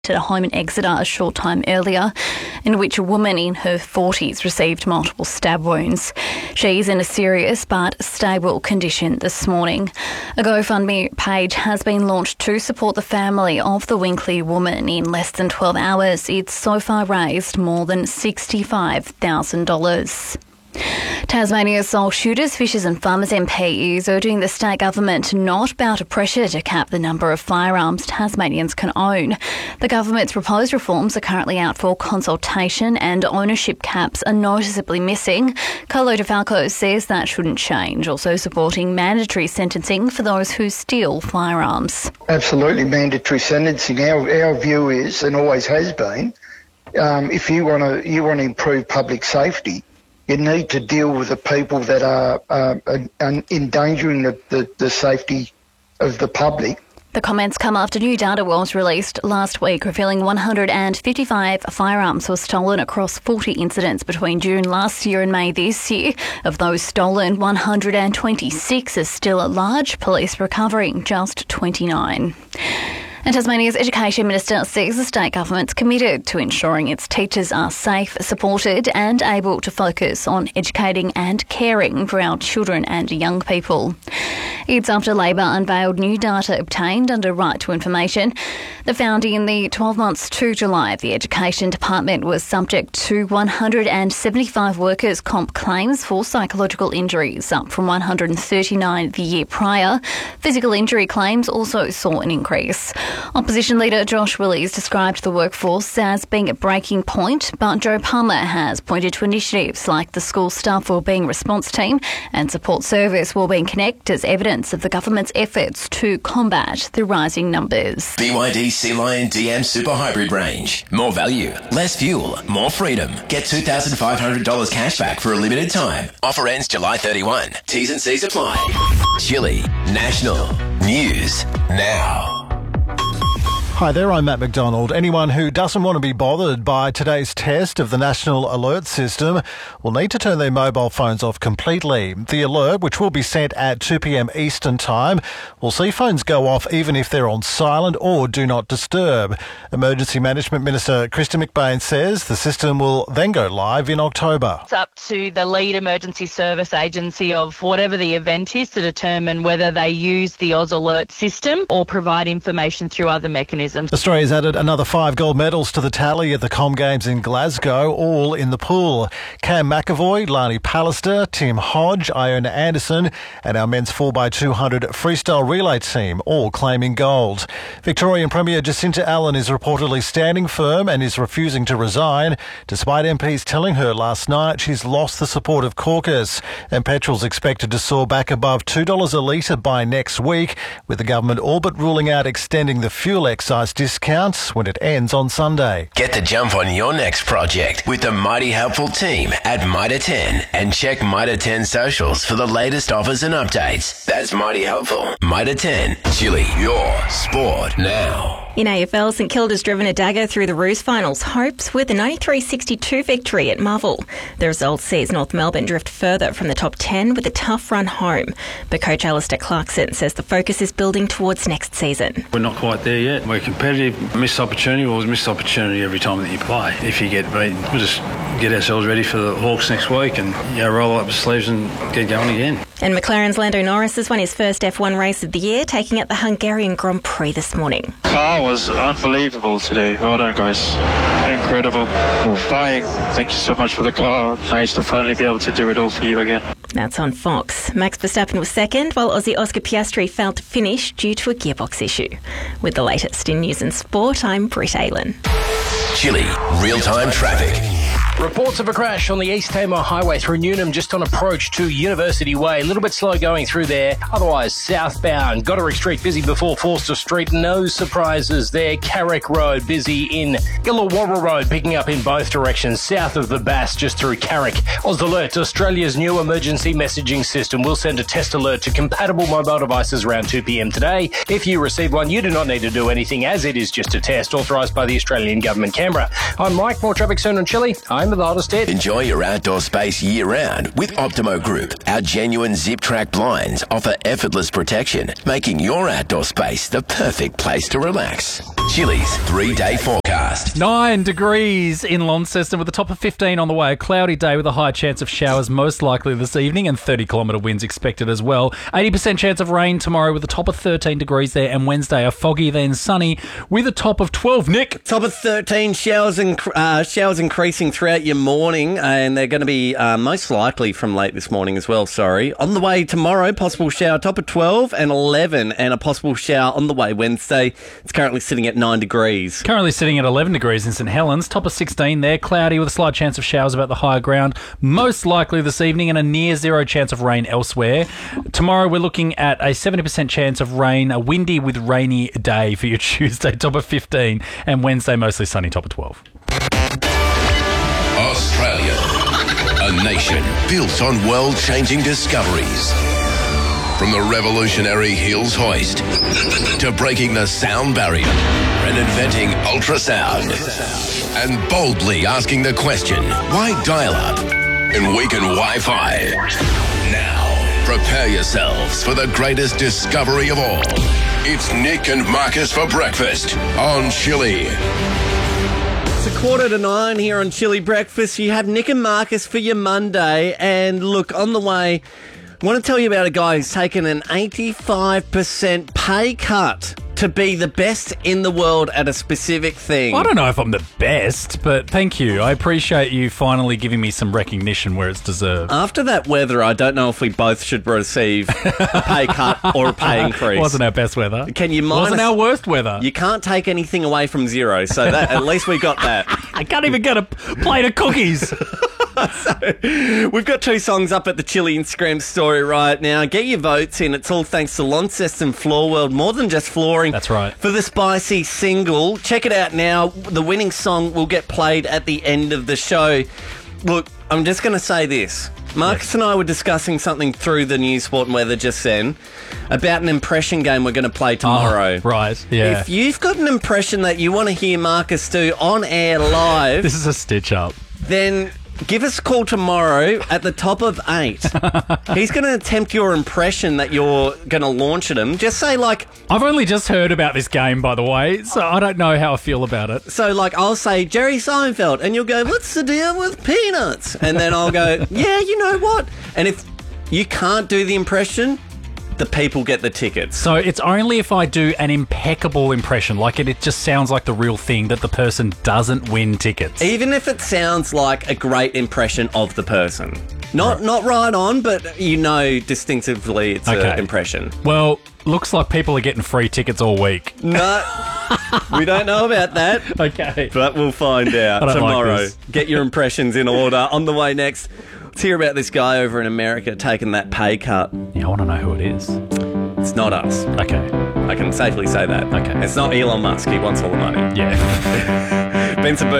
at a home in Exeter a short time earlier, in which a woman in her 40s received multiple stab wounds. She's in a serious but stable condition this morning. A GoFundMe page has been launched to support the family of the Winkley woman. In less than 12 hours, it's so far raised more than $65,000. Tasmania's Sole Shooters, Fishers and Farmers MP is urging the state government to not bow to pressure to cap the number of firearms Tasmanians can own. The government's proposed reforms are currently out for consultation and ownership caps are noticeably missing. Carlo DeFalco says that shouldn't change, also supporting mandatory sentencing for those who steal firearms. Absolutely mandatory sentencing. Our view is, and always has been, if you want to improve public safety, you need to deal with the people that are endangering the safety of the public. The comments come after new data was released last week revealing 155 firearms were stolen across 40 incidents between June last year and May this year. Of those stolen, 126 are still at large, police recovering just 29. And Tasmania's Education Minister says the state government's committed to ensuring its teachers are safe, supported and able to focus on educating and caring for our children and young people. It's after Labor unveiled new data obtained under Right to Information that found in the 12 months to July, the Education Department was subject to 175 workers' comp claims for psychological injuries, up from 139 the year prior. Physical injury claims also saw an increase. Opposition leader Josh Willies described the workforce as being at breaking point, but Joe Palmer has pointed to initiatives like the School Staff Wellbeing Response Team and Support Service Wellbeing Connect as evidence of the government's efforts to combat the rising numbers. BYD Sea Lion DM Super Hybrid range. More value, less fuel, more freedom. Get $2,500 cash back for a limited time. Offer ends July 31. T's and C's apply. Chili National News Now. Hi there, I'm Matt McDonald. Anyone who doesn't want to be bothered by today's test of the National Alert System will need to turn their mobile phones off completely. The alert, which will be sent at 2 p.m. Eastern Time, will see phones go off even if they're on silent or do not disturb. Emergency Management Minister Kristen McBain says the system will then go live in October. It's up to the lead emergency service agency of whatever the event is to determine whether they use the Oz Alert system or provide information through other mechanisms. Australia's added another 5 gold medals to the tally at the Com Games in Glasgow, all in the pool. Cam McAvoy, Lani Pallister, Tim Hodge, Iona Anderson and our men's 4x200 freestyle relay team all claiming gold. Victorian Premier Jacinta Allen is reportedly standing firm and is refusing to resign, despite MPs telling her last night she's lost the support of caucus. And petrol's expected to soar back above $2 a litre by next week, with the government all but ruling out extending the fuel excise discounts when it ends on Sunday. Get the jump on your next project with the mighty helpful team at Mitre 10 and check Mitre 10 socials for the latest offers and updates. That's mighty helpful. Mitre 10, Chili, your sport now. In AFL, St Kilda's driven a dagger through the Roos finals hopes with a 93-62 victory at Marvel. The result sees North Melbourne drift further from the top 10 with a tough run home. But coach Alistair Clarkson says the focus is building towards next season. We're not quite there yet. We're competitive. Missed opportunity, well, missed opportunity every time that you play. If you get beaten, we'll just get ourselves ready for the Hawks next week and roll up the sleeves and get going again. And McLaren's Lando Norris has won his first F1 race of the year, taking out the Hungarian Grand Prix this morning. Car was unbelievable today. Well done, guys. Incredible. Bye. Thank you so much for the car. Nice to finally be able to do it all for you again. That's on Fox. Max Verstappen was second, while Aussie Oscar Piastri failed to finish due to a gearbox issue. With the latest in news and sport, I'm Britt Aylan. Chili, real-time traffic. Reports of a crash on the East Tamar Highway through Newnham just on approach to University Way. A little bit slow going through there. Otherwise, southbound. Goderic Street busy before Forster Street. No surprises there. Carrick Road busy in Illawarra Road, picking up in both directions. South of the Bass just through Carrick. Oz Alert, Australia's new emergency messaging system, will send a test alert to compatible mobile devices around 2 p.m. today. If you receive one, you do not need to do anything, as it is just a test authorised by the Australian Government, Canberra. I'm Mike. More traffic soon on Chili. home of the hottest hit. Enjoy your outdoor space year-round with Optimo Group. Our genuine zip-track blinds offer effortless protection, making your outdoor space the perfect place to relax. Chili's 3-day forecast. 9 degrees in Launceston with a top of 15 on the way. A cloudy day with a high chance of showers most likely this evening and 30-kilometre winds expected as well. 80% chance of rain tomorrow with a top of 13 degrees there, and Wednesday a foggy then sunny with a top of 12. Nick? Top of 13, showers increasing throughout your morning, and they're going to be most likely from late this morning as well, On the way tomorrow, possible shower, top of 12 and 11, and a possible shower on the way Wednesday. It's currently sitting at 9 degrees. Currently sitting at 11 degrees in St Helens, top of 16 there, cloudy with a slight chance of showers about the higher ground, most likely this evening, and a near zero chance of rain elsewhere. Tomorrow we're looking at a 70% chance of rain, a windy with rainy day for your Tuesday, top of 15, and Wednesday mostly sunny, top of 12. Australia, a nation built on world-changing discoveries. From the revolutionary Hills hoist to breaking the sound barrier and inventing ultrasound and boldly asking the question, why dial-up and weaken Wi-Fi? Now, prepare yourselves for the greatest discovery of all. It's Nick and Marcus for breakfast on Chili. It's 8:45 here on Chili Breakfast. You have Nick and Marcus for your Monday. And look, on the way, I want to tell you about a guy who's taken an 85% pay cut to be the best in the world at a specific thing. I don't know if I'm the best, but thank you. I appreciate you finally giving me some recognition where it's deserved. After that weather, I don't know if we both should receive a pay cut or a pay increase. Wasn't our best weather. Can you minus? Wasn't our worst weather. You can't take anything away from zero, so that at least we got that. I can't even get a plate of cookies. So, we've got 2 songs up at the Chili Instagram story right now. Get your votes in. It's all thanks to Launceston Floor World, more than just flooring. That's right. For the spicy single. Check it out now. The winning song will get played at the end of the show. Look, I'm just going to say this. Marcus and I were discussing something through the news, sport and weather just then about an impression game we're going to play tomorrow. Oh, right, yeah. If you've got an impression that you want to hear Marcus do on air live... This is a stitch up. Then... give us a call tomorrow at the top of 8. He's going to attempt your impression that you're going to launch at him. Just say, like... I've only just heard about this game, by the way, so I don't know how I feel about it. So, like, I'll say, Jerry Seinfeld, and you'll go, what's the deal with peanuts? And then I'll go, yeah, you know what? And if you can't do the impression... the people get the tickets. So it's only if I do an impeccable impression, like it just sounds like the real thing, that the person doesn't win tickets. Even if it sounds like a great impression of the person. Not right on, but you know distinctively it's an impression. Well, looks like people are getting free tickets all week. No, we don't know about that. Okay. But we'll find out tomorrow. Get your impressions in order. On the way next, let's hear about this guy over in America taking that pay cut. Yeah, I want to know who it is. It's not us. Okay. I can safely say that. Okay. It's not Elon Musk. He wants all the money. Yeah. Benson Boone.